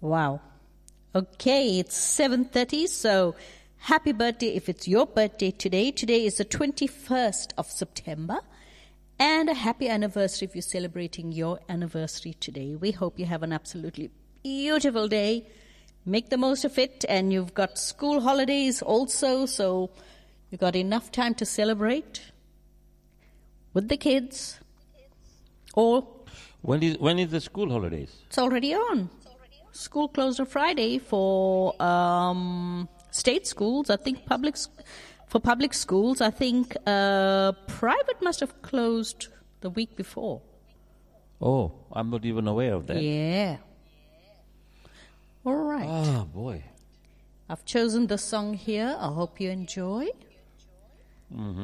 Wow. Okay, it's 7:30, so happy birthday if it's your birthday today. Today is the 21st of September. And a happy anniversary if you're celebrating your anniversary today. We hope you have an absolutely beautiful day. Make the most of it. And you've got school holidays also, so you've got enough time to celebrate with the kids. Or when is the school holidays? It's already on. School closed on Friday for state schools. I think for public schools, I think private must have closed the week before. Oh, I'm not even aware of that. Yeah. All right. Oh, boy. I've chosen the song here. I hope you enjoy. Mm-hmm.